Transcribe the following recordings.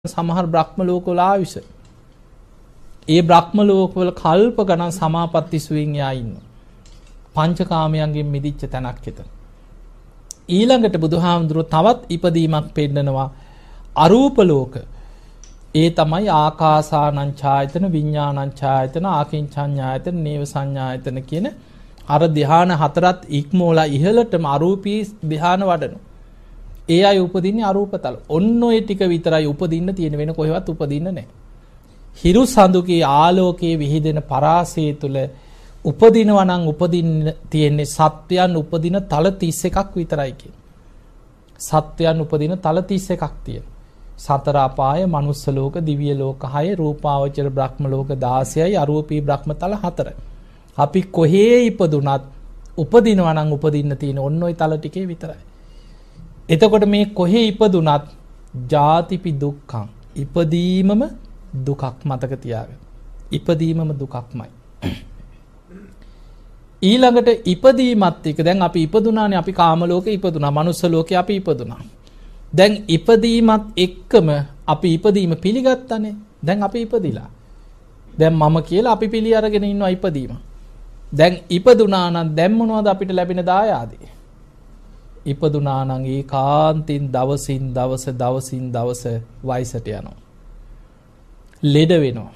සමහර බ්‍රහ්ම ලෝකවල ආයුෂ. ඒ බ්‍රහ්ම ලෝකවල කල්ප ගණන් සමාපatti සුවින් යා ඉන්නවා. පංචකාමයන්ගෙන් මිදිච්ච තැනක් එතන. ඊළඟට බුදුහාමුදුරුවෝ තවත් ඉපදීමක් පෙන්නනවා අරූප ලෝක. ඒ තමයි ආකාසානං ඡායතන, විඥානං ඡායතන, ආකින්චඤ්ඤායතන, නේව සංඥායතන කියන අර ධ්‍යාන හතරත් ඉක්මෝලා ඉහළටම අරූපී ධ්‍යාන වඩනවා. ඒ අය උපදින්නේ අරූපතල. ඔන්න ඔය ටික විතරයි උපදින්න තියෙන, වෙන කොහෙවත් උපදින්න නැහැ. හිරු සඳුකේ ආලෝකයේ විහිදෙන පරාසය තුල උපදිනවා නම් උපදින්න තියෙන්නේ සත්‍යයන් උපදින තල 31ක් විතරයි කියන. සත්‍යයන් උපදින තල 31ක් තියෙන. සතර අපාය, මනුස්ස ලෝක, දිව්‍ය ලෝක 6, රූපාවචර බ්‍රහ්ම ලෝක 16යි, අරූපී බ්‍රහ්මතල 4යි. අපි කොහේ ඉපදුනත් උපදිනවා නම් උපදින්න තියෙන ඔන්න ඔය තල ටිකේ විතරයි. එතකොට මේ කොහේ ඉපදුනත් ජාතිපි දුක්ඛං, ඉපදීමම දුකක් මතක තියාගන්න. ඉපදීමම දුකක්මයි. ඊළඟට ඉපදීමත් එක දැන් අපි ඉපදුනානේ, අපි කාම ලෝකේ ඉපදුනා, මනුස්ස ලෝකේ අපි ඉපදුනා. දැන් ඉපදීමත් එක්කම අපි ඉපදීම පිළිගත්තානේ. දැන් අපි ඉපදිලා. දැන් මම කියලා අපි පිළි අරගෙන ඉන්නවා ඉපදීම. දැන් ඉපදුනා නම් දැන් මොනවද අපිට ලැබෙන දායාදේ? ඉපදුනා නම් ඒකාන්තින් දවසින් දවස වයසට යනවා. ලෙඩ වෙනවා.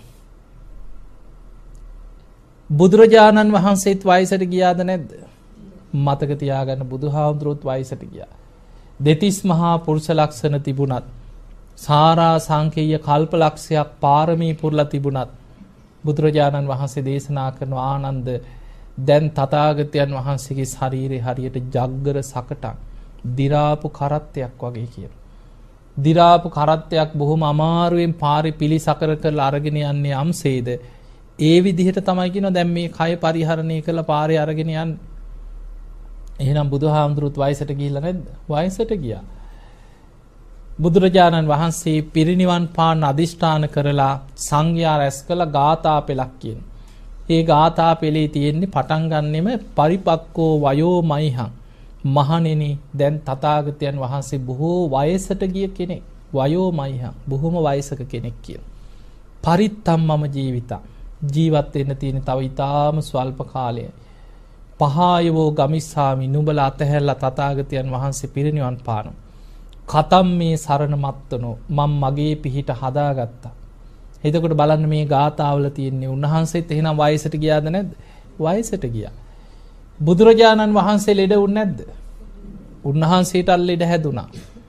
බුදුරජාණන් වහන්සේත් වයසට ගියාද නැද්ද? මතක තියාගන්න, බුදුහාමුදුරුවෝත් වයසට ගියා. දෙතිස් මහා පුරුෂ ලක්ෂණ තිබුණත්, සාරා සංකේය කල්ප ලක්ෂයක් පාරමී පුරලා තිබුණත්, බුදුරජාණන් වහන්සේ දේශනා කරන ආනන්ද දැන් තථාගතයන් වහන්සේගේ ශරීරය හරියට ජග්ගර සකටක්, දිරාපු කරත්තයක් වගේ කියනවා. දිරාපු කරත්තයක් බොහොම අමාරුවෙන් පාරේ පිළිසකර කරලා අරගෙන යන්නේ යම්සේද, ඒ විදිහට තමයි කියනවා දැන් මේ කය පරිහරණය කරලා පාරේ අරගෙන යන්නේ. එහෙනම් බුදුහාමුදුරුවෝත් වයසට ගිහිල්ලා නැද්ද? වයසට ගියා. බුදුරජාණන් වහන්සේ පිරිනිවන් පාන අදිෂ්ඨාන කරලා සංඝයා රැස් කළ ගාථා පෙළක් කියනවා. ඒ ගාථා පෙළේ තියෙන්නේ පටන් ගන්නෙම පරිපක්කෝ වයෝ මයිහං. මහණෙනි දැන් තථාගතයන් වහන්සේ බොහෝ වයසට ගිය කෙනෙක්. වයෝ මයිහං, බොහොම වයසක කෙනෙක් කියන. පරිත්තම් මම ජීවිතා, ජීවත් වෙන්න තියෙන තව ඊටාම ස්වල්ප කාලයයි. පහයවෝ ගමිස්සාමි, නුඹලා අතහැරලා තථාගතයන් වහන්සේ පිරිනිවන් පානවා. කතම් මේ සරණ මත්තනෝ, මම මගේ පිහිට හදාගත්තා. එතකොට බලන්න මේ ගාථාවල තියෙන්නේ උන්වහන්සේත් එහෙනම් වයසට ගියාද නැද්ද? වයසට ගියා. බුදුරජාණන් වහන්සේ ලෙඩ වුනේ නැද්ද? උන්වහන්සේට ලෙඩ හැදුනා.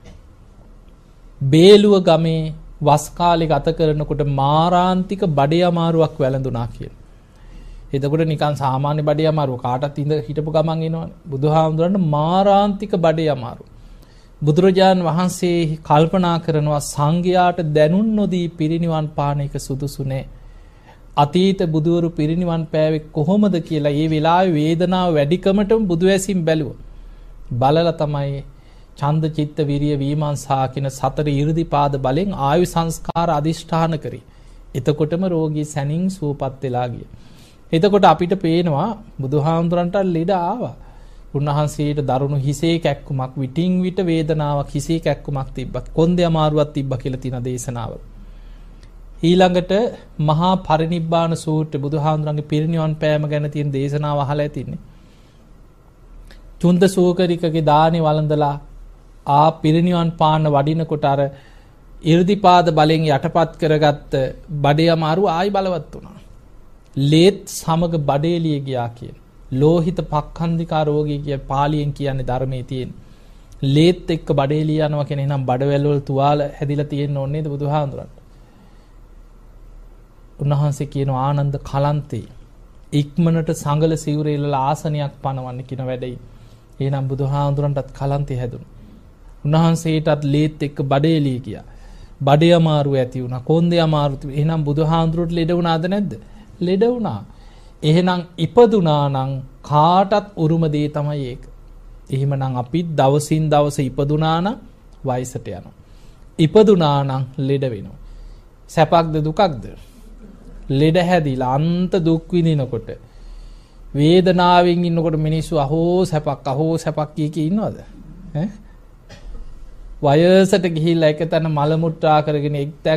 බේලුව ගමේ වස් කාලේ ගත කරනකොට මාරාන්තික බඩේ අමාරුවක් වැළඳුනා කියන. එතකොට නිකන් සාමාන්‍ය බඩේ අමාරුව කාටත් ඉඳ හිටපු ගමන් එනවනේ. බුදුහාමුදුරන්ට මාරාන්තික බඩේ අමාරුව. බුදුරජාණන් වහන්සේ කල්පනා කරනවා සංඝයාට දැනුම් නොදී පිරිනිවන් පාන එක සුදුසු නෑ. අතීත බුදුවරු පිරිනිවන් පෑවේ කොහොමද කියලා ඒ වෙලාවේ වේදනාව වැඩිකමටම බුදු ඇසින් බැලුවා. බලලා තමයි ඡන්ද චිත්ත විරිය විමර්ශා කියන සතර 이르දිපාද බලෙන් ආයු සංස්කාර අදිෂ්ඨාන කරේ. එතකොටම රෝගී සැනින් සුවපත් වෙලා ගියා. එතකොට අපිට පේනවා බුදුහාමුදුරන්ට ලෙඩ ආවා. උන්වහන්සේට දරුණු හිසේ කැක්කුමක්, විටින් විට වේදනාවක්, හිසේ කැක්කුමක් තිබ්බා. කොන්දේ අමාරුවක් තිබ්බා කියලා තියෙන දේශනාවල. ඊළඟට මහා පරිනිබ්බාන සූත්‍රය බුදුහාමුදුරන්ගේ පිරිනිවන් පෑම ගැන තියෙන දේශනාව අහලා ඇතිනේ. චුන්ද සූකරිකගේ දානේ වළඳලා ආ පිරිනිවන් පාන වඩිනකොට අර 이르දිපාද බලෙන් යටපත් කරගත්ත බඩේ අමාරුව ආයි බලවත් වුණා. ලේත් සමග බඩේලිය ගියා කියන. ලෝහිත පක්ඛන්දිකා රෝගී කිය පාලියෙන් කියන්නේ ධර්මයේ තියෙන. ලේත් එක්ක බඩේලිය යනවා කියන එහෙනම් බඩවැල් වල තුවාල හැදිලා තියෙන්න ඕනේ නේද බුදුහාමුදුරන්ට? උන්වහන්සේ කියන ආනන්ද කලන්තේ ඉක්මනට සංගල සිවුරේලලා ආසනයක් පනවන්න කියන වැඩේ. එහෙනම් බුදුහාමුදුරන්ටත් කලන්තේ හැදුණා. උන්වහන්සේටත් ලේත් එක්ක බඩේලිය ගියා. බඩේ අමාරුව ඇති වුණා. කොන්දේ අමාරුව. එහෙනම් බුදුහාමුදුරට ලෙඩ වුණාද නැද්ද? ලෙඩ වුණා. එහෙනම් ඉපදුනා නම් කාටත් උරුම දේ තමයි ඒක. එහෙමනම් අපි දවසින් දවස ඉපදුනා නම් වයසට යනවා. ඉපදුනා නම් ලෙඩ වෙනවා. සැපක්ද දුකක්ද? ලෙඩ හැදිලා අන්ත දුක් විඳිනකොට වේදනාවෙන් ඉන්නකොට මිනිස්සු අහෝ සැපක් කිය ඉන්නවද? වයසට ගිහිල්ලා එක තැන මල මුත්‍රා කරගෙන එක්